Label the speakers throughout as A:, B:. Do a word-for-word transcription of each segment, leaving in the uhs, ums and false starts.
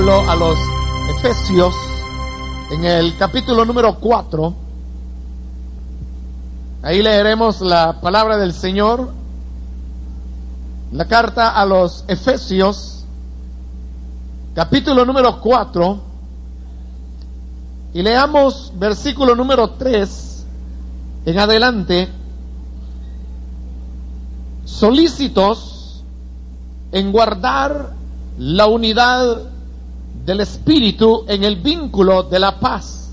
A: Pablo a los Efesios, en el capítulo número cuatro. Ahí leeremos la palabra del Señor, la carta a los Efesios, capítulo número cuatro, y leamos versículo número tres en adelante. Solícitos en guardar la unidad del Espíritu en el vínculo de la paz,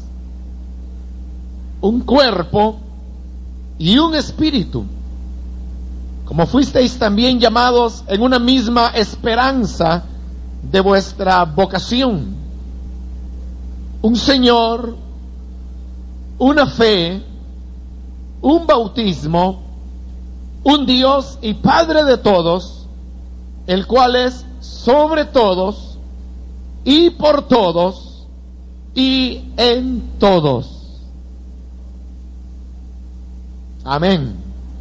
A: un cuerpo y un espíritu, como fuisteis también llamados en una misma esperanza de vuestra vocación, un Señor, una fe, un bautismo, un Dios y Padre de todos, el cual es sobre todos y por todos y en todos. Amén.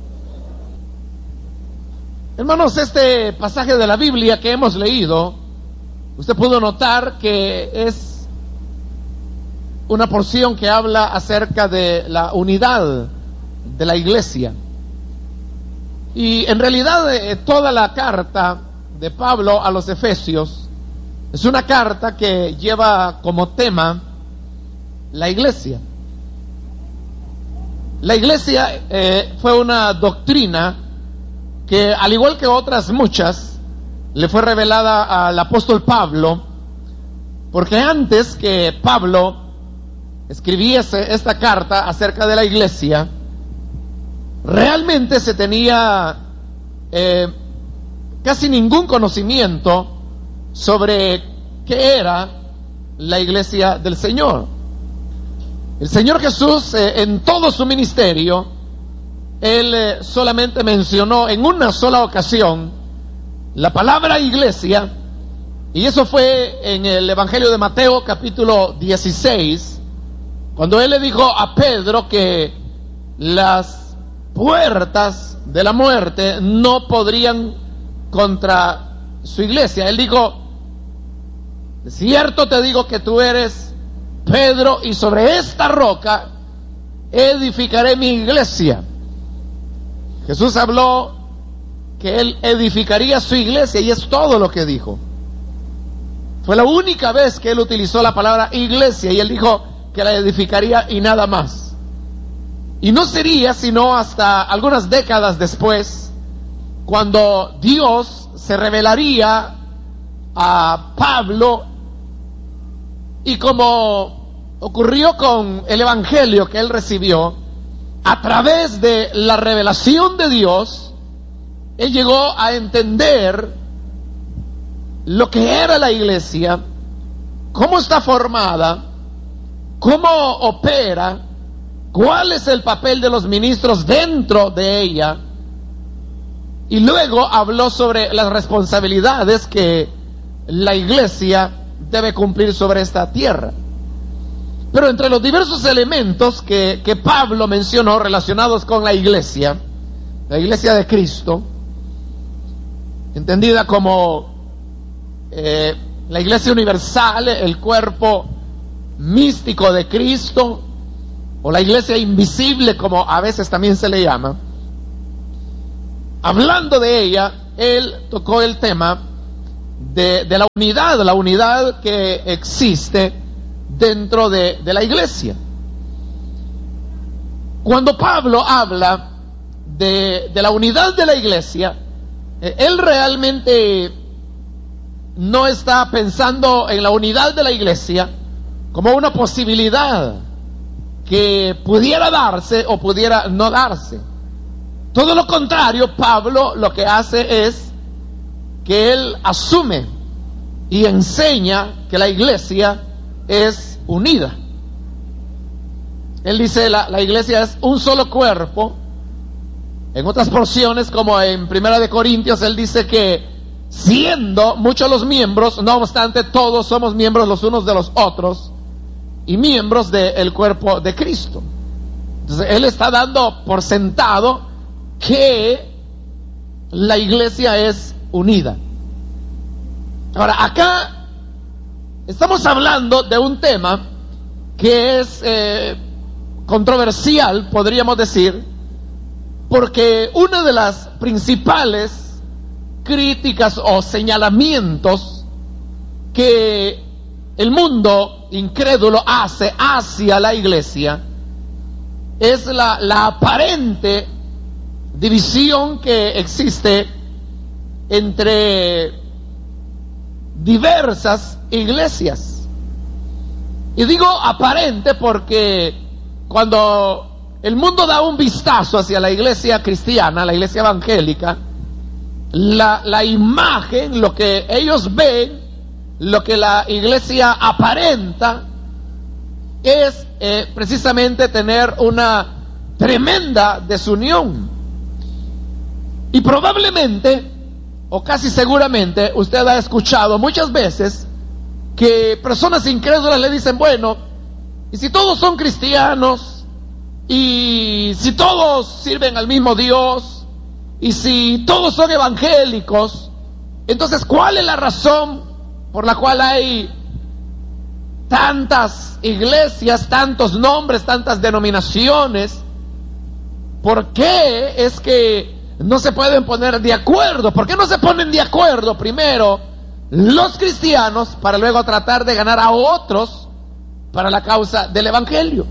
A: Hermanos, este pasaje de la Biblia que hemos leído, usted pudo notar que es una porción que habla acerca de la unidad de la iglesia. Y en realidad eh, toda la carta de Pablo a los Efesios es una carta que lleva como tema la iglesia. La iglesia eh, fue una doctrina que, al igual que otras muchas, le fue revelada al apóstol Pablo, porque antes que Pablo escribiese esta carta acerca de la iglesia, realmente se tenía eh, casi ningún conocimiento sobre qué era la iglesia del Señor. El Señor Jesús, eh, en todo su ministerio, Él eh, solamente mencionó en una sola ocasión la palabra iglesia, y eso fue en el Evangelio de Mateo capítulo dieciséis, cuando Él le dijo a Pedro que las puertas de la muerte no podrían contra su iglesia. Él dijo: de cierto te digo que tú eres Pedro, y sobre esta roca edificaré mi iglesia. Jesús habló que Él edificaría su iglesia, y es todo lo que dijo. Fue la única vez que Él utilizó la palabra iglesia, y Él dijo que la edificaría y nada más. Y no sería sino hasta algunas décadas después, cuando Dios se revelaría a Pablo, y como ocurrió con el evangelio que él recibió, a través de la revelación de Dios, él llegó a entender lo que era la iglesia, cómo está formada, cómo opera, cuál es el papel de los ministros dentro de ella, y luego habló sobre las responsabilidades que la iglesia debe cumplir sobre esta tierra. Pero entre los diversos elementos que, que Pablo mencionó relacionados con la iglesia, la iglesia de Cristo, entendida como eh, la iglesia universal, el cuerpo místico de Cristo, o la iglesia invisible, como a veces también se le llama, hablando de ella, él tocó el tema de, de la unidad, la unidad que existe dentro de, de la iglesia. Cuando Pablo habla de, de la unidad de la iglesia, eh, él realmente no está pensando en la unidad de la iglesia como una posibilidad que pudiera darse o pudiera no darse. Todo lo contrario, Pablo lo que hace es que él asume y enseña que la iglesia es unida. Él dice la, la iglesia es un solo cuerpo. En otras porciones, como en Primera de Corintios, él dice que siendo muchos los miembros, no obstante todos somos miembros los unos de los otros y miembros del cuerpo de Cristo. Entonces él está dando por sentado que la iglesia es unida. Ahora, acá estamos hablando de un tema que es eh, controversial, podríamos decir, porque una de las principales críticas o señalamientos que el mundo incrédulo hace hacia la iglesia es la, la aparente división que existe entre diversas iglesias. Y digo aparente porque cuando el mundo da un vistazo hacia la iglesia cristiana, la iglesia evangélica, la, la imagen, lo que ellos ven, lo que la iglesia aparenta, es eh, precisamente tener una tremenda desunión. Y probablemente, o casi seguramente, usted ha escuchado muchas veces que personas incrédulas le dicen, bueno, y si todos son cristianos, y si todos sirven al mismo Dios, y si todos son evangélicos, entonces ¿cuál es la razón por la cual hay tantas iglesias, tantos nombres, tantas denominaciones? ¿Por qué es que no se pueden poner de acuerdo? ¿Por qué no se ponen de acuerdo primero los cristianos para luego tratar de ganar a otros para la causa del evangelio?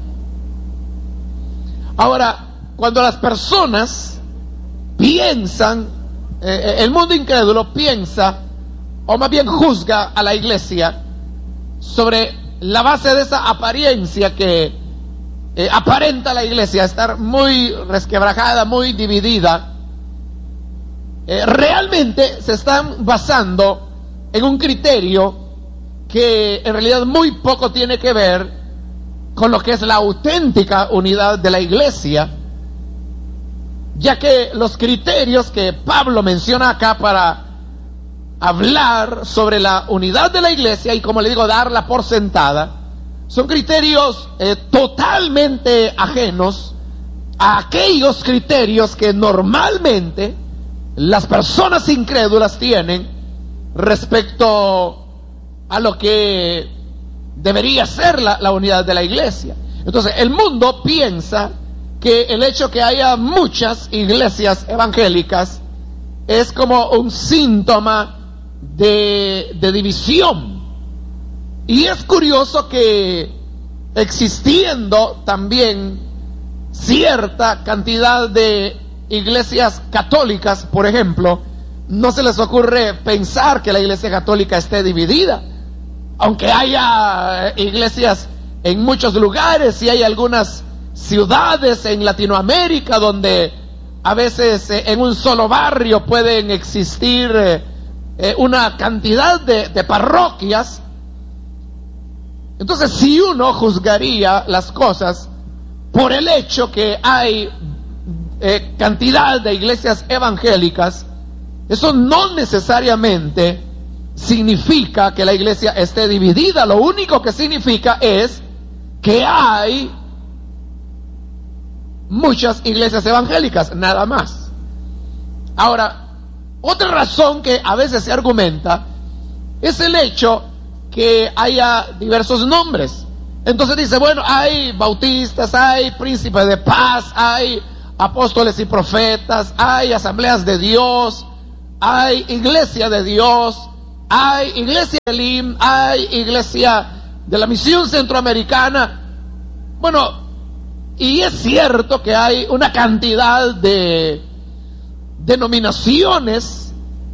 A: Ahora, cuando las personas piensan, eh, el mundo incrédulo piensa, o más bien juzga a la iglesia sobre la base de esa apariencia que eh, aparenta la iglesia estar muy resquebrajada, muy dividida, eh, realmente se están basando en un criterio que en realidad muy poco tiene que ver con lo que es la auténtica unidad de la iglesia, ya que los criterios que Pablo menciona acá para hablar sobre la unidad de la iglesia, y como le digo, darla por sentada, son criterios eh, totalmente ajenos a aquellos criterios que normalmente las personas incrédulas tienen respecto a lo que debería ser la, la unidad de la iglesia. Entonces, el mundo piensa que el hecho que haya muchas iglesias evangélicas es como un síntoma de, de división. Y es curioso que existiendo también cierta cantidad de iglesias católicas, por ejemplo, no se les ocurre pensar que la iglesia católica esté dividida, aunque haya iglesias en muchos lugares y hay algunas ciudades en Latinoamérica donde a veces eh, en un solo barrio pueden existir eh, eh, una cantidad de, de parroquias. Entonces, si uno juzgaría las cosas por el hecho que hay eh, cantidad de iglesias evangélicas, eso no necesariamente significa que la iglesia esté dividida. Lo único que significa es que hay muchas iglesias evangélicas, nada más. Ahora, otra razón que a veces se argumenta es el hecho que haya diversos nombres. Entonces dice, bueno, hay bautistas, hay príncipes de paz, hay apóstoles y profetas, hay asambleas de Dios, hay iglesia de Dios, hay iglesia de Elim, hay iglesia de la misión centroamericana. Bueno, y es cierto que hay una cantidad de denominaciones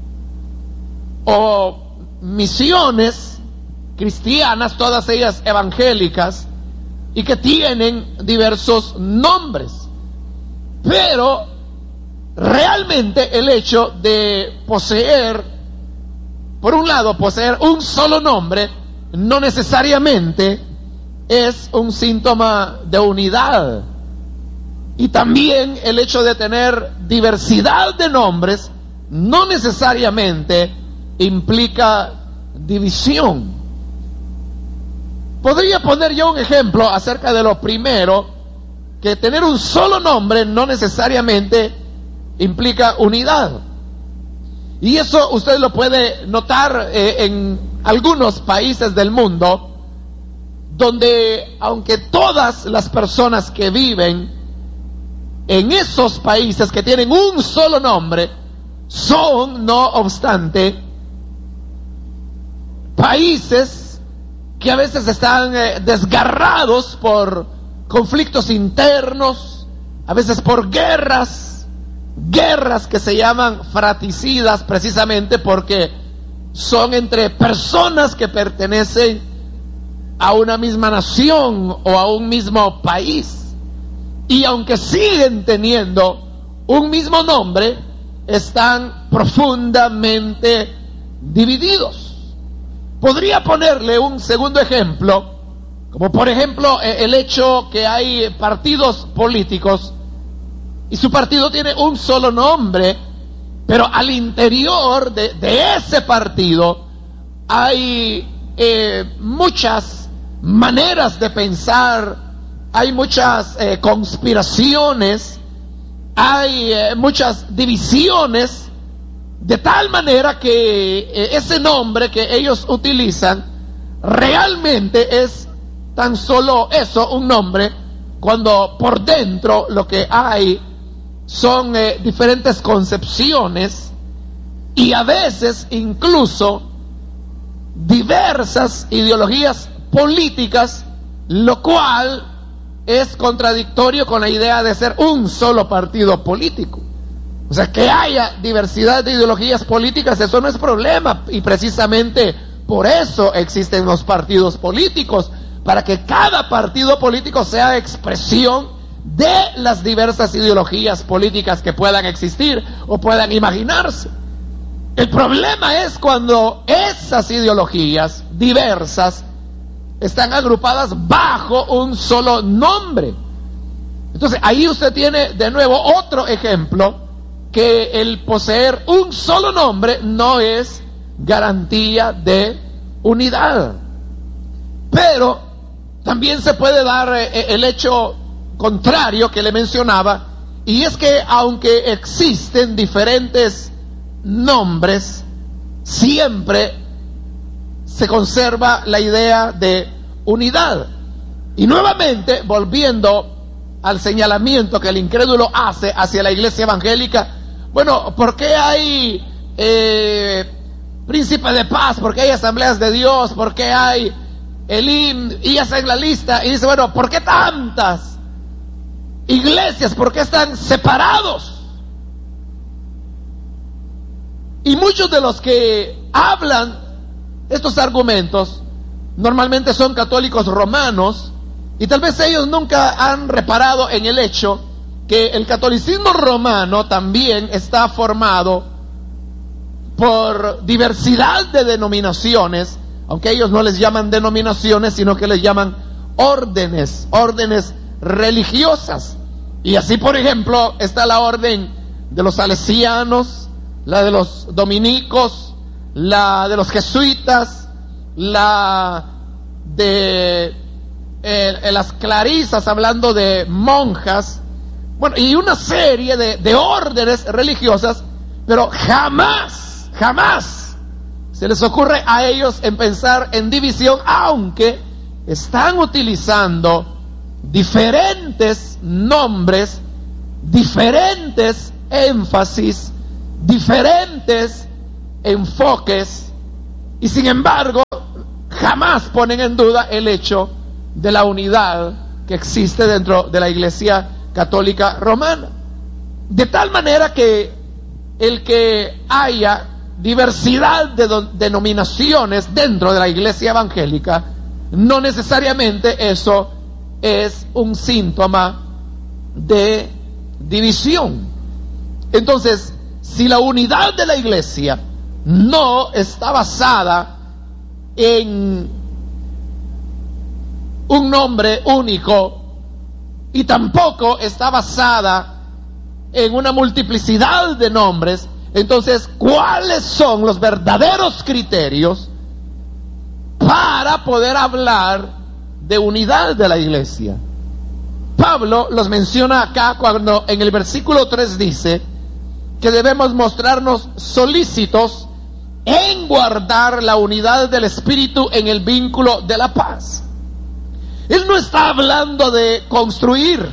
A: o misiones cristianas, todas ellas evangélicas, y que tienen diversos nombres. Pero realmente el hecho de poseer, por un lado, poseer un solo nombre, no necesariamente es un síntoma de unidad. Y también el hecho de tener diversidad de nombres no necesariamente implica división. Podría poner yo un ejemplo acerca de lo primero, que tener un solo nombre no necesariamente implica unidad. Y eso usted lo puede notar eh, en algunos países del mundo, donde aunque todas las personas que viven en esos países que tienen un solo nombre, son, no obstante, países que a veces están eh, desgarrados por conflictos internos, a veces por guerras, guerras que se llaman fratricidas precisamente porque son entre personas que pertenecen a una misma nación o a un mismo país. Y aunque siguen teniendo un mismo nombre, están profundamente divididos. Podría ponerle un segundo ejemplo, como por ejemplo el hecho que hay partidos políticos y su partido tiene un solo nombre, pero al interior de, de ese partido hay eh, muchas maneras de pensar, hay muchas eh, conspiraciones, hay eh, muchas divisiones, de tal manera que eh, ese nombre que ellos utilizan realmente es tan solo eso, un nombre, cuando por dentro lo que hay son eh, diferentes concepciones y a veces incluso diversas ideologías políticas, lo cual es contradictorio con la idea de ser un solo partido político. O sea, que haya diversidad de ideologías políticas, eso no es problema, y precisamente por eso existen los partidos políticos, para que cada partido político sea expresión de las diversas ideologías políticas que puedan existir o puedan imaginarse. El problema es cuando esas ideologías diversas están agrupadas bajo un solo nombre. Entonces ahí usted tiene de nuevo otro ejemplo, que el poseer un solo nombre no es garantía de unidad. Pero también se puede dar eh, el hecho contrario que le mencionaba, y es que aunque existen diferentes nombres, siempre se conserva la idea de unidad. Y nuevamente, volviendo al señalamiento que el incrédulo hace hacia la iglesia evangélica, bueno, ¿por qué hay eh, príncipe de paz? ¿Por qué hay asambleas de Dios? ¿Por qué hay Elim? Y hace en la lista y dice, bueno, ¿por qué tantas iglesias? ¿Por qué están separados? Y muchos de los que hablan estos argumentos normalmente son católicos romanos, y tal vez ellos nunca han reparado en el hecho que el catolicismo romano también está formado por diversidad de denominaciones, aunque ellos no les llaman denominaciones, sino que les llaman órdenes, órdenes religiosas. Y así, por ejemplo, está la orden de los salesianos, la de los dominicos, la de los jesuitas, la de eh, las clarisas, hablando de monjas, bueno, y una serie de, de órdenes religiosas, pero jamás, jamás se les ocurre a ellos en pensar en división, aunque están utilizando diferentes nombres, diferentes énfasis, diferentes enfoques, y sin embargo jamás ponen en duda el hecho de la unidad que existe dentro de la Iglesia Católica Romana. De tal manera que el que haya diversidad de denominaciones dentro de la Iglesia evangélica, no necesariamente eso es un síntoma de división. Entonces, si la unidad de la Iglesia no está basada en un nombre único, y tampoco está basada en una multiplicidad de nombres, entonces, ¿cuáles son los verdaderos criterios para poder hablar de unidad de la iglesia? Pablo los menciona acá cuando en el versículo tres dice: que debemos mostrarnos solícitos en guardar la unidad del Espíritu en el vínculo de la paz. Él no está hablando de construir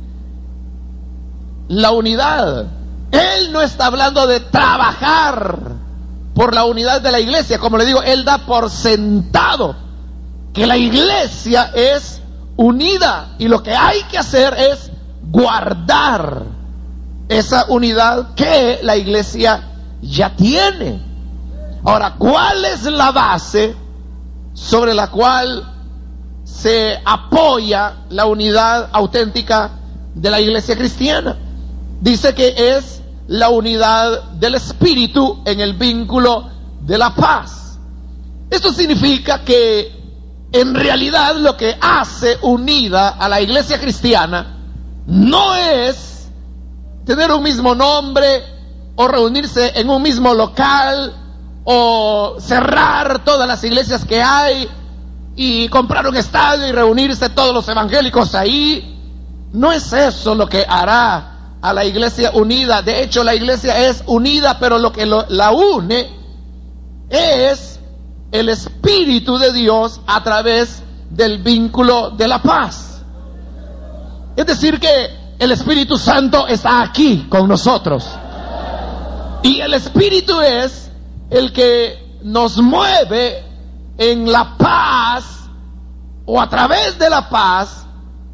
A: la unidad. Él no está hablando de trabajar por la unidad de la iglesia. Como le digo, Él da por sentado que la iglesia es unida, y lo que hay que hacer es guardar esa unidad que la iglesia ya tiene. Ahora, ¿cuál es la base sobre la cual se apoya la unidad auténtica de la iglesia cristiana? Dice que es la unidad del Espíritu en el vínculo de la paz. Esto significa que en realidad lo que hace unida a la iglesia cristiana no es tener un mismo nombre o reunirse en un mismo local o cerrar todas las iglesias que hay y comprar un estadio y reunirse todos los evangélicos ahí. No es eso lo que hará a la iglesia unida. De hecho, la iglesia es unida, pero lo que lo, la une es el Espíritu de Dios a través del vínculo de la paz. Es decir, que el Espíritu Santo está aquí con nosotros, y el Espíritu es el que nos mueve en la paz, o a través de la paz,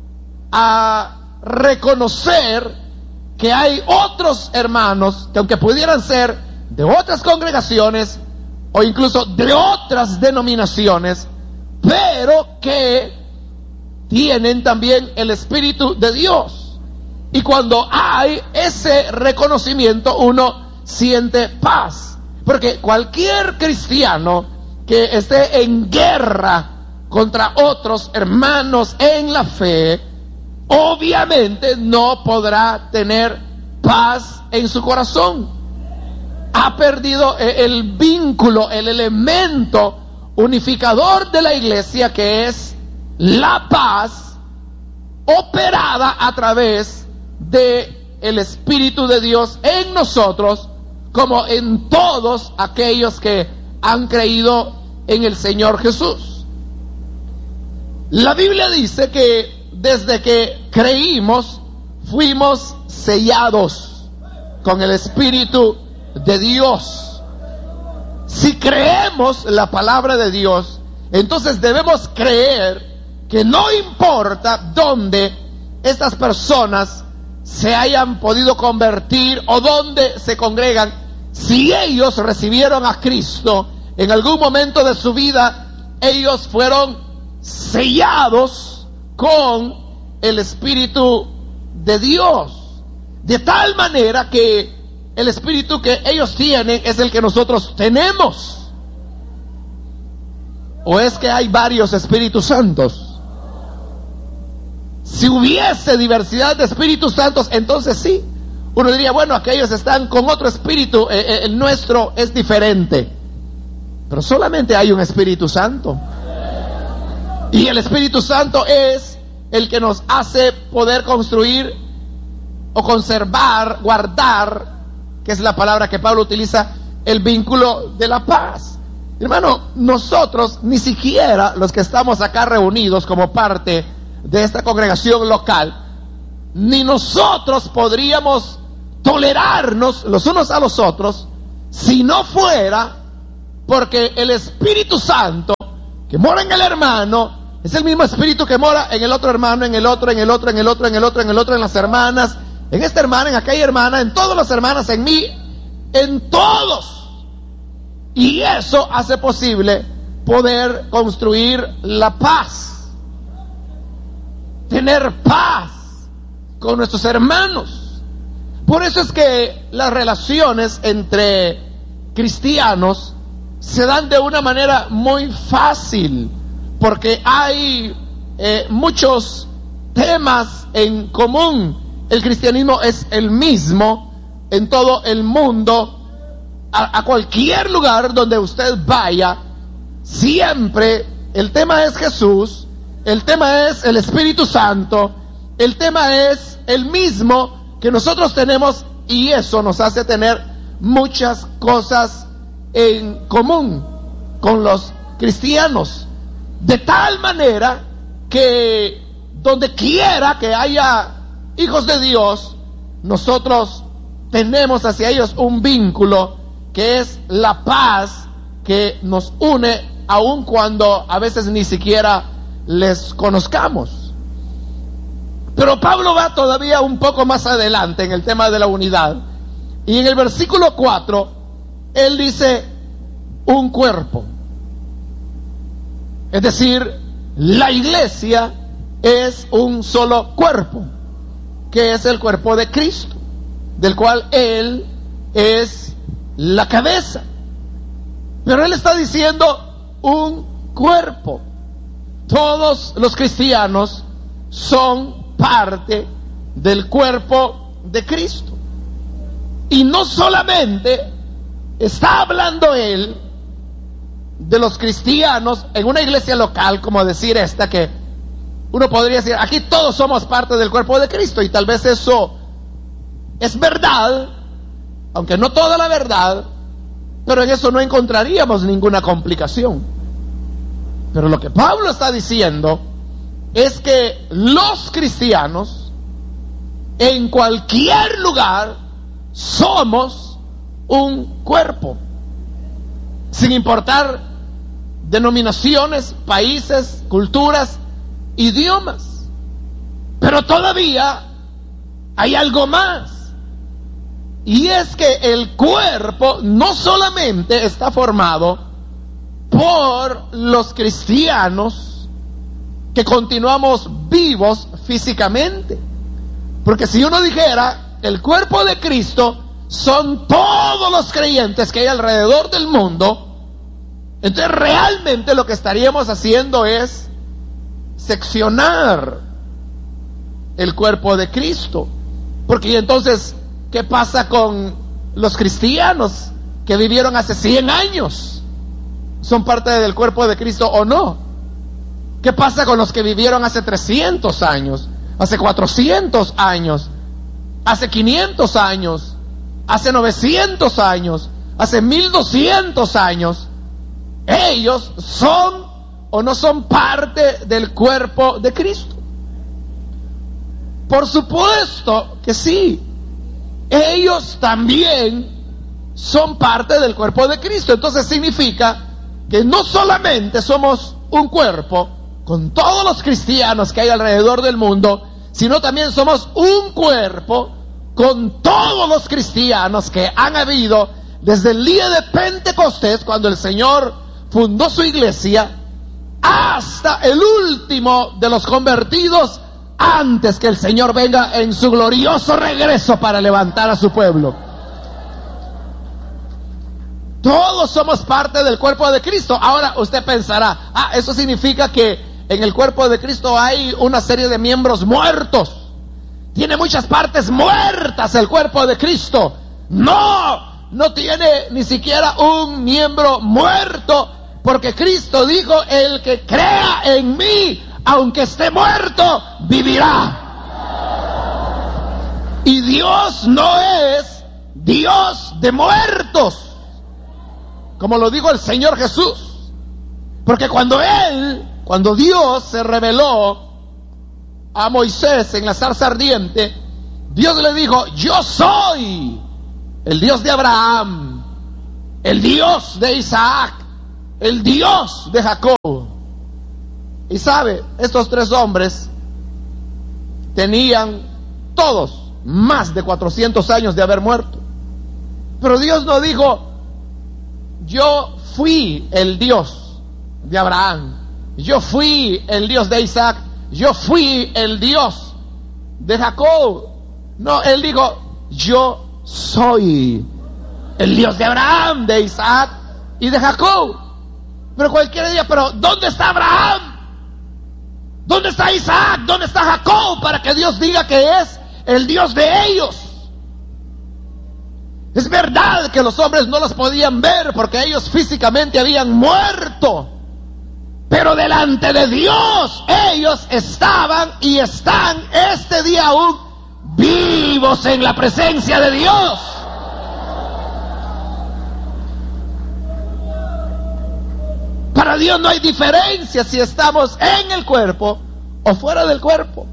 A: a reconocer que hay otros hermanos que, aunque pudieran ser de otras congregaciones o incluso de otras denominaciones, pero que tienen también el Espíritu de Dios. Y cuando hay ese reconocimiento, uno siente paz, porque cualquier cristiano que esté en guerra contra otros hermanos en la fe, obviamente no podrá tener paz en su corazón. Ha perdido el vínculo, el elemento unificador de la iglesia, que es la paz operada a través de el Espíritu de Dios en nosotros, como en todos aquellos que han creído en el Señor Jesús. La Biblia dice que desde que creímos fuimos sellados con el Espíritu de Dios. Si creemos la palabra de Dios, entonces debemos creer que no importa dónde estas personas se hayan podido convertir o dónde se congregan, si ellos recibieron a Cristo en algún momento de su vida, ellos fueron sellados con el Espíritu de Dios, de tal manera que el Espíritu que ellos tienen es el que nosotros tenemos. ¿O es que hay varios Espíritus Santos? Si hubiese diversidad de Espíritus Santos, entonces sí, uno diría, bueno, aquellos están con otro espíritu, eh, eh, el nuestro es diferente. Pero solamente hay un Espíritu Santo, y el Espíritu Santo es el que nos hace poder construir o conservar, guardar, que es la palabra que Pablo utiliza, el vínculo de la paz. Hermano, nosotros, ni siquiera los que estamos acá reunidos como parte de esta congregación local, ni nosotros podríamos tolerarnos los unos a los otros si no fuera porque el Espíritu Santo que mora en el hermano es el mismo Espíritu que mora en el otro hermano, en el otro, en el otro, en el otro, en el otro, en el otro, en las hermanas, en esta hermana, en aquella hermana, en todas las hermanas, en mí, en todos. Y eso hace posible poder construir la paz, tener paz con nuestros hermanos. Por eso es que las relaciones entre cristianos se dan de una manera muy fácil, porque hay eh, muchos temas en común. El cristianismo es el mismo en todo el mundo. A, a cualquier lugar donde usted vaya, siempre el tema es Jesús, el tema es el Espíritu Santo, el tema es el mismo que nosotros tenemos y eso nos hace tener muchas cosas en común con los cristianos, de tal manera que donde quiera que haya hijos de Dios, nosotros tenemos hacia ellos un vínculo que es la paz que nos une, aun cuando a veces ni siquiera les conozcamos. Pero Pablo va todavía un poco más adelante en el tema de la unidad, y en el versículo cuatro él dice un cuerpo, es decir, la iglesia es un solo cuerpo, que es el cuerpo de Cristo, del cual él es la cabeza. Pero él está diciendo un cuerpo. Todos los cristianos son parte del cuerpo de Cristo. Y no solamente está hablando él de los cristianos en una iglesia local, como decir esta, que uno podría decir, aquí todos somos parte del cuerpo de Cristo, y tal vez eso es verdad, aunque no toda la verdad, pero en eso no encontraríamos ninguna complicación. Pero lo que Pablo está diciendo es que los cristianos en cualquier lugar somos un cuerpo, sin importar denominaciones, países, culturas, idiomas. Pero todavía hay algo más, y es que el cuerpo no solamente está formado por los cristianos que continuamos vivos físicamente, porque si uno dijera el cuerpo de Cristo son todos los creyentes que hay alrededor del mundo, entonces realmente lo que estaríamos haciendo es seccionar el cuerpo de Cristo. Porque entonces, ¿qué pasa con los cristianos que vivieron hace cien años? ¿Son parte del cuerpo de Cristo o no? ¿Qué pasa con los que vivieron hace trescientos años, hace cuatrocientos años, hace quinientos años, hace novecientos años, hace mil doscientos años? ¿Ellos son o no son parte del cuerpo de Cristo? Por supuesto que sí. Ellos también son parte del cuerpo de Cristo. Entonces significa que no solamente somos un cuerpo con todos los cristianos que hay alrededor del mundo, sino también somos un cuerpo con todos los cristianos que han habido desde el día de Pentecostés, cuando el Señor fundó su iglesia, hasta el último de los convertidos, antes que el Señor venga en su glorioso regreso para levantar a su pueblo. Todos somos parte del cuerpo de Cristo. Ahora usted pensará, ah, eso significa que en el cuerpo de Cristo hay una serie de miembros muertos. Tiene muchas partes muertas el cuerpo de Cristo. No, no tiene ni siquiera un miembro muerto, porque Cristo dijo, el que crea en mí, aunque esté muerto, vivirá. Y Dios no es Dios de muertos, como lo dijo el Señor Jesús. Porque cuando Él, cuando Dios se reveló a Moisés en la zarza ardiente, Dios le dijo, yo soy el Dios de Abraham, el Dios de Isaac, el Dios de Jacob. Y sabe, estos tres hombres tenían todos más de cuatrocientos años de haber muerto. Pero Dios no dijo, yo fui el Dios de Abraham, yo fui el Dios de Isaac, yo fui el Dios de Jacob. No, Él dijo, yo soy el Dios de Abraham, de Isaac y de Jacob. Pero cualquiera diría, pero ¿dónde está Abraham? ¿Dónde está Isaac? ¿Dónde está Jacob? Para que Dios diga que es el Dios de ellos. Es verdad que los hombres no los podían ver porque ellos físicamente habían muerto, pero delante de Dios ellos estaban y están este día aún vivos en la presencia de Dios. Para Dios no hay diferencia si estamos en el cuerpo o fuera del cuerpo.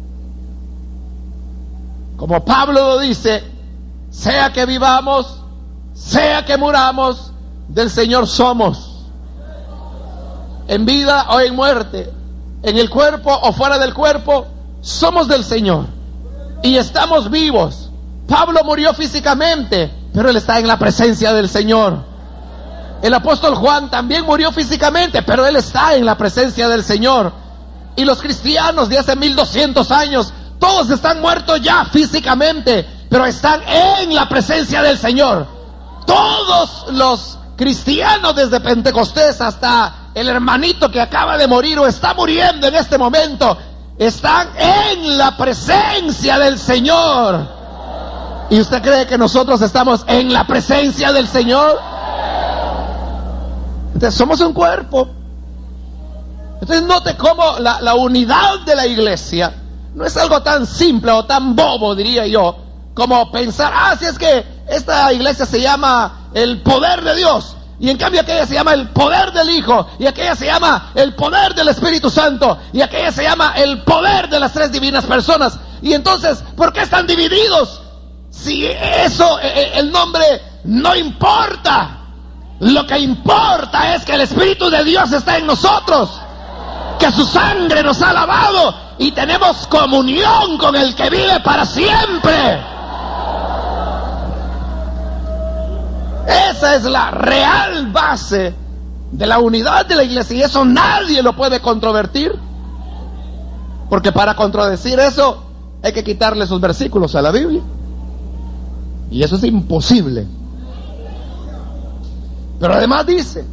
A: Como Pablo lo dice, sea que vivamos, sea que muramos, del Señor somos. En vida o en muerte, en el cuerpo o fuera del cuerpo, somos del Señor. Y estamos vivos. Pablo murió físicamente, pero él está en la presencia del Señor. El apóstol Juan también murió físicamente, pero él está en la presencia del Señor. Y los cristianos de hace mil doscientos años, todos están muertos ya físicamente, pero están en la presencia del Señor. Todos los cristianos, desde Pentecostés hasta el hermanito que acaba de morir o está muriendo en este momento, están en la presencia del Señor. ¿Y usted cree que nosotros estamos en la presencia del Señor? Entonces somos un cuerpo. Entonces note cómo la, la unidad de la iglesia no es algo tan simple o tan bobo, diría yo, como pensar, ah, si es que esta iglesia se llama el poder de Dios, y en cambio aquella se llama el poder del Hijo, y aquella se llama el poder del Espíritu Santo, y aquella se llama el poder de las tres divinas personas. Y entonces, ¿por qué están divididos? Si eso, el nombre no importa. Lo que importa es que el Espíritu de Dios está en nosotros, que su sangre nos ha lavado y tenemos comunión con el que vive para siempre. Esa es la real base de la unidad de la iglesia, y eso nadie lo puede controvertir, porque para contradecir eso hay que quitarle sus versículos a la Biblia, y eso es imposible. Pero además dice,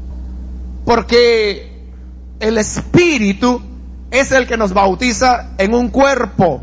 A: porque el Espíritu es el que nos bautiza en un cuerpo.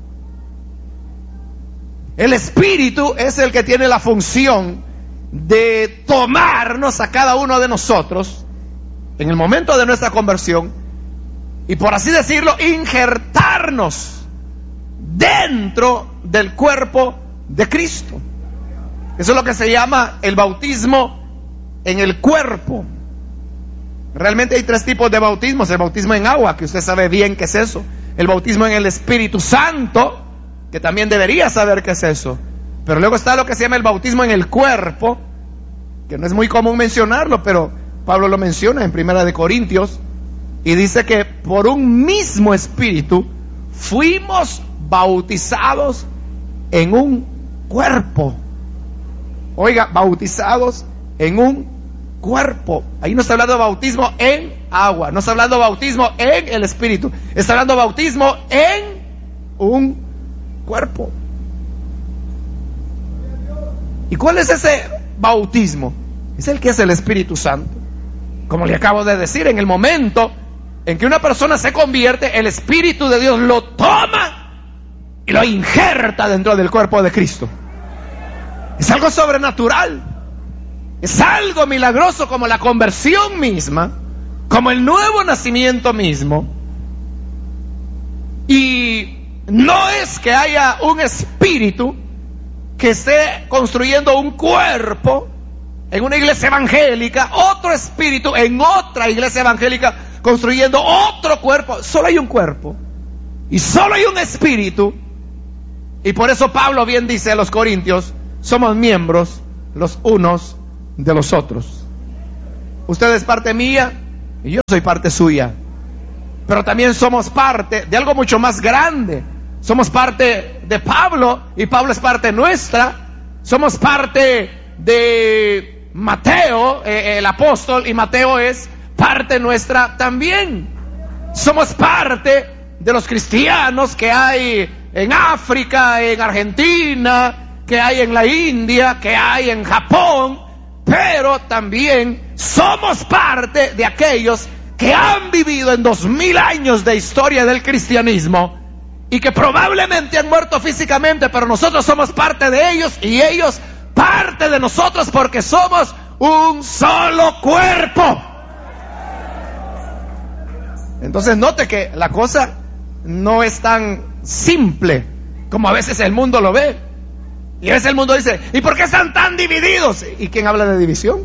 A: El Espíritu es el que tiene la función de tomarnos a cada uno de nosotros en el momento de nuestra conversión y, por así decirlo, injertarnos dentro del cuerpo de Cristo. Eso es lo que se llama el bautismo en el cuerpo. Realmente hay tres tipos de bautismos: el bautismo en agua, que usted sabe bien qué es eso; el bautismo en el Espíritu Santo, que también debería saber qué es eso; pero luego está lo que se llama el bautismo en el cuerpo, que no es muy común mencionarlo, pero Pablo lo menciona en Primera de Corintios, y dice que por un mismo Espíritu fuimos bautizados en un cuerpo. Oiga, bautizados en un cuerpo. Ahí no está hablando de bautismo en agua, no está hablando de bautismo en el Espíritu, está hablando de bautismo en un cuerpo. ¿Y cuál es ese bautismo? Es el que es el Espíritu Santo. Como le acabo de decir, en el momento en que una persona se convierte, el Espíritu de Dios lo toma y lo injerta dentro del cuerpo de Cristo. Es algo sobrenatural. Es algo milagroso, como la conversión misma, como el nuevo nacimiento mismo. Y no es que haya un espíritu que esté construyendo un cuerpo en una iglesia evangélica, otro espíritu en otra iglesia evangélica construyendo otro cuerpo. Solo hay un cuerpo y solo hay un espíritu. Y por eso Pablo bien dice a los Corintios: somos miembros los unos de los otros. Usted es parte mía y yo soy parte suya, pero también somos parte de algo mucho más grande. Somos parte de Pablo y Pablo es parte nuestra. Somos parte de Mateo, eh, el apóstol, y Mateo es parte nuestra también. Somos parte de los cristianos que hay en África, en Argentina, que hay en la India, que hay en Japón. Pero también somos parte de aquellos que han vivido en dos mil años de historia del cristianismo y que probablemente han muerto físicamente, pero nosotros somos parte de ellos y ellos parte de nosotros, porque somos un solo cuerpo. Entonces note que la cosa no es tan simple como a veces el mundo lo ve. Y a veces el mundo dice, ¿y por qué están tan divididos? ¿Y quién habla de división?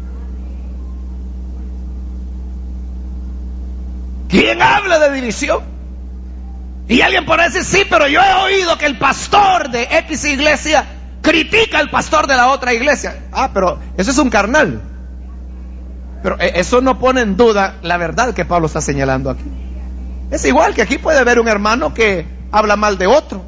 A: ¿Quién habla de división? Y alguien podrá decir, sí, pero yo he oído que el pastor de X iglesia critica al pastor de la otra iglesia. Ah, pero eso es un carnal. Pero eso no pone en duda la verdad que Pablo está señalando aquí. Es igual que aquí puede haber un hermano que habla mal de otro,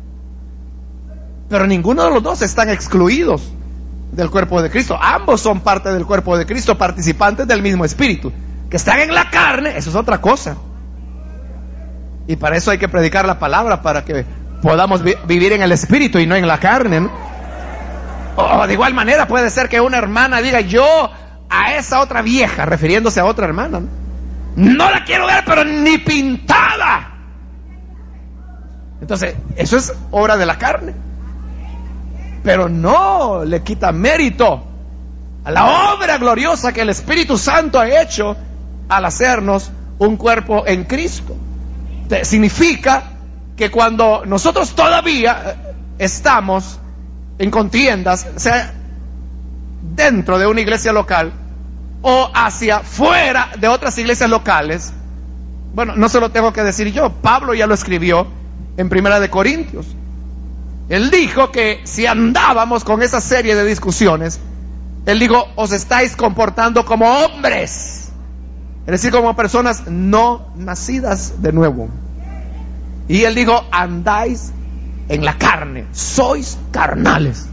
A: pero ninguno de los dos están excluidos del cuerpo de Cristo. Ambos son parte del cuerpo de Cristo, participantes del mismo espíritu. Que están en la carne, eso es otra cosa. Y para eso hay que predicar la palabra, para que podamos vi- vivir en el espíritu y no en la carne, ¿no? O de igual manera puede ser que una hermana diga, yo a esa otra vieja, refiriéndose a otra hermana, ¿no? No la quiero ver, pero ni pintada. Entonces, eso es obra de la carne. Pero no le quita mérito a la obra gloriosa que el Espíritu Santo ha hecho al hacernos un cuerpo en Cristo. Significa que cuando nosotros todavía estamos en contiendas, sea dentro de una iglesia local o hacia fuera de otras iglesias locales, bueno, no se lo tengo que decir yo, Pablo ya lo escribió en Primera de Corintios. Él dijo que si andábamos con esa serie de discusiones, él dijo, os estáis comportando como hombres, es decir, como personas no nacidas de nuevo. Y él dijo, andáis en la carne, sois carnales.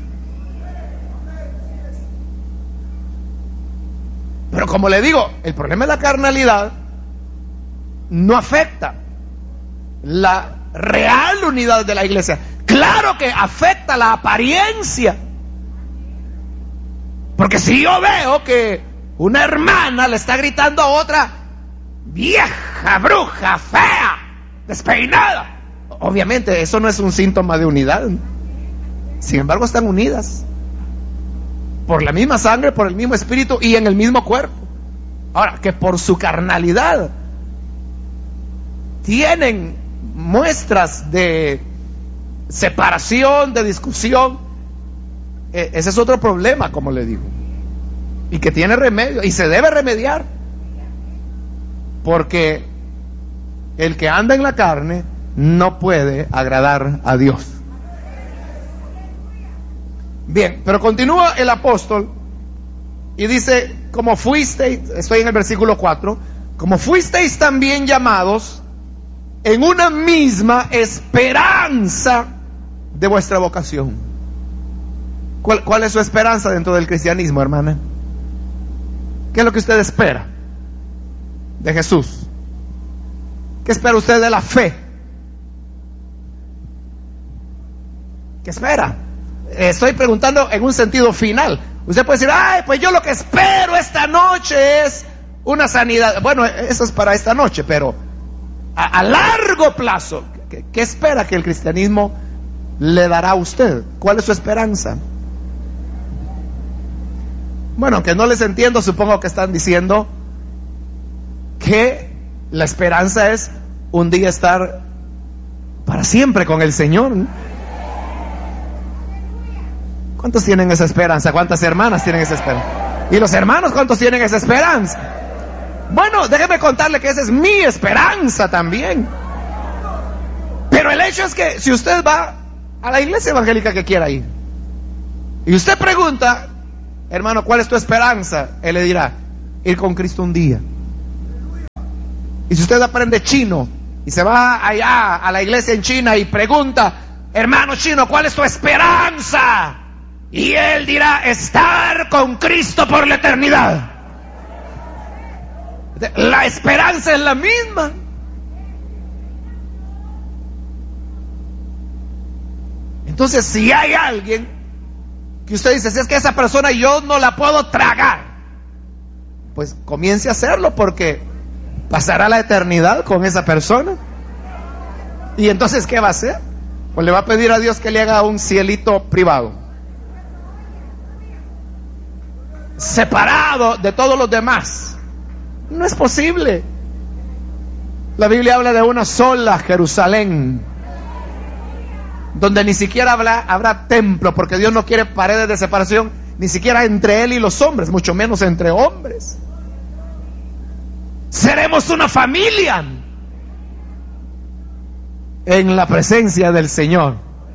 A: Pero como le digo, el problema de la carnalidad no afecta la real unidad de la iglesia. Claro que afecta la apariencia. Porque si yo veo que una hermana le está gritando a otra vieja, bruja, fea, despeinada, obviamente eso no es un síntoma de unidad. Sin embargo, están unidas por la misma sangre, por el mismo espíritu y en el mismo cuerpo. Ahora, que por su carnalidad tienen muestras de separación, de discusión, eh, ese es otro problema, como le digo, y que tiene remedio y se debe remediar, porque el que anda en la carne no puede agradar a Dios. Bien, pero continúa el apóstol y dice, como fuisteis, estoy en el versículo cuatro, como fuisteis también llamados en una misma esperanza de vuestra vocación. ¿Cuál, cuál es su esperanza dentro del cristianismo, hermana? ¿Qué es lo que usted espera de Jesús? ¿Qué espera usted de la fe? ¿Qué espera? Estoy preguntando en un sentido final. Usted puede decir, ay, pues yo lo que espero esta noche es una sanidad. Bueno, eso es para esta noche, pero a, a largo plazo, ¿qué, qué espera que el cristianismo le dará a usted? ¿Cuál es su esperanza? Bueno, aunque no les entiendo, supongo que están diciendo que la esperanza es un día estar para siempre con el Señor. ¿Cuántos tienen esa esperanza? ¿Cuántas hermanas tienen esa esperanza? ¿Y los hermanos cuántos tienen esa esperanza? Bueno, déjeme contarle que esa es mi esperanza también. Pero el hecho es que si usted va a la iglesia evangélica que quiera ir y usted pregunta, hermano, ¿cuál es tu esperanza? Él le dirá, ir con Cristo un día. Y si usted aprende chino y se va allá a la iglesia en China y pregunta, hermano chino, ¿cuál es tu esperanza? Y él dirá, estar con Cristo por la eternidad. La esperanza es la misma. Entonces, si hay alguien que usted dice, si es que esa persona yo no la puedo tragar, pues comience a hacerlo, porque pasará la eternidad con esa persona. Y entonces, ¿qué va a hacer? Pues le va a pedir a Dios que le haga un cielito privado, separado de todos los demás. No es posible. La Biblia habla de una sola Jerusalén. donde ni siquiera habrá, habrá templo, porque Dios no quiere paredes de separación, ni siquiera entre Él y los hombres, mucho menos entre hombres. Seremos una familia en la presencia del Señor.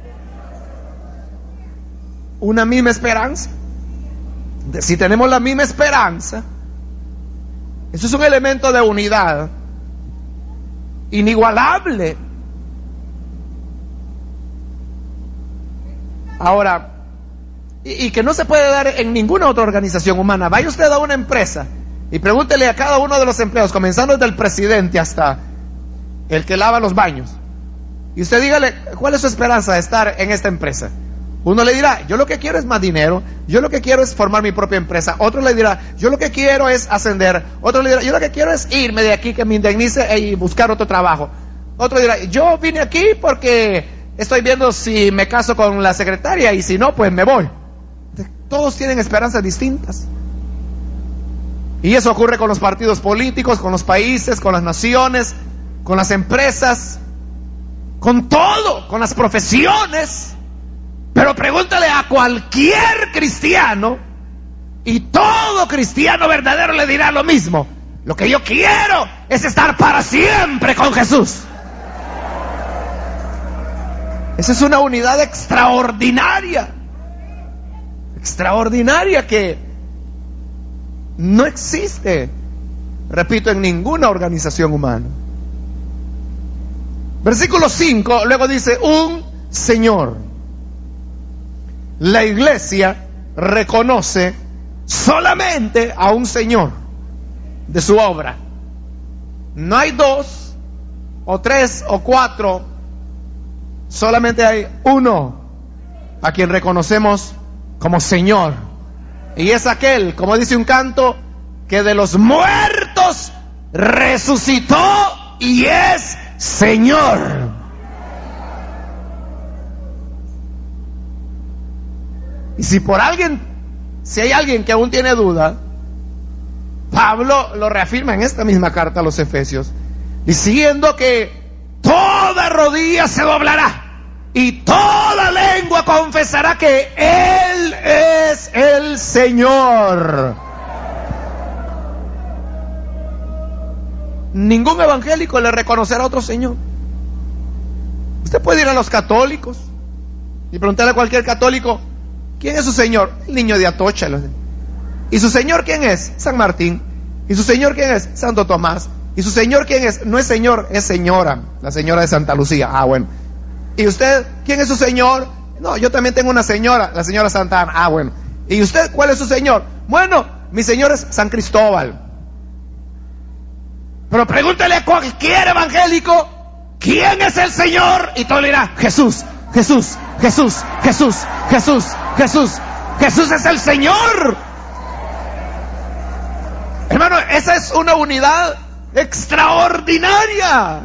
A: Una misma esperanza. Si tenemos la misma esperanza, eso es un elemento de unidad inigualable. Ahora, y, y que no se puede dar en ninguna otra organización humana. Vaya usted a una empresa y pregúntele a cada uno de los empleados, comenzando desde el presidente hasta el que lava los baños, y usted dígale, ¿cuál es su esperanza de estar en esta empresa? Uno le dirá, yo lo que quiero es más dinero, yo lo que quiero es formar mi propia empresa. Otro le dirá, yo lo que quiero es ascender. Otro le dirá, yo lo que quiero es irme de aquí, que me indemnice y buscar otro trabajo. Otro dirá, yo vine aquí porque estoy viendo si me caso con la secretaria, y si no, pues me voy. Todos tienen esperanzas distintas. Y eso ocurre con los partidos políticos, con los países, con las naciones, con las empresas, con todo, con las profesiones. Pero pregúntale a cualquier cristiano, y todo cristiano verdadero le dirá lo mismo: lo que yo quiero es estar para siempre con Jesús. Esa es una unidad extraordinaria, extraordinaria, que no existe, repito, en ninguna organización humana. Versículo cinco, luego dice, un Señor. La iglesia reconoce solamente a un Señor de su obra. No hay dos, o tres, o cuatro. Solamente hay uno a quien reconocemos como Señor. Y es aquel, como dice un canto, que de los muertos resucitó y es Señor. Y si por alguien, si hay alguien que aún tiene duda, Pablo lo reafirma en esta misma carta a los Efesios, diciendo que toda rodilla se doblará y toda lengua confesará que Él es el Señor. Ningún evangélico le reconocerá a otro Señor. Usted puede ir a los católicos y preguntarle a cualquier católico, ¿quién es su Señor? El niño de Atocha. ¿Y su Señor quién es? San Martín. ¿Y su Señor quién es? Santo Tomás. ¿Y su Señor quién es? No es Señor, es señora, la señora de Santa Lucía. Ah, bueno. ¿Y usted quién es su Señor? No, yo también tengo una señora, la señora Santa Ana. Ah, bueno. ¿Y usted cuál es su Señor? Bueno, mi Señor es San Cristóbal. Pero pregúntale a cualquier evangélico, ¿quién es el Señor? Y todo le dirá, Jesús, Jesús, Jesús, Jesús, Jesús, Jesús. Jesús es el Señor. Hermano, esa es una unidad extraordinaria,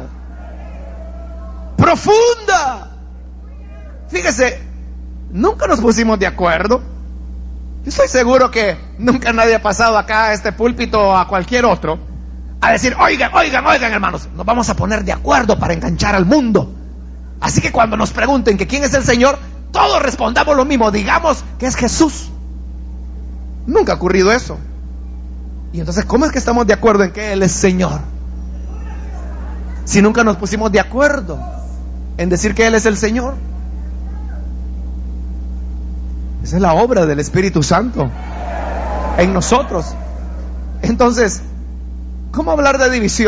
A: profunda. Fíjese, nunca nos pusimos de acuerdo. Yo estoy seguro que nunca nadie ha pasado acá a este púlpito o a cualquier otro a decir, oigan, oigan, oigan, hermanos, nos vamos a poner de acuerdo para enganchar al mundo. Así que cuando nos pregunten que quién es el Señor, todos respondamos lo mismo, digamos que es Jesús. Nunca ha ocurrido eso. Y entonces, ¿cómo es que estamos de acuerdo en que Él es Señor? Si nunca nos pusimos de acuerdo en decir que Él es el Señor. Esa es la obra del Espíritu Santo en nosotros. Entonces, ¿cómo hablar de división?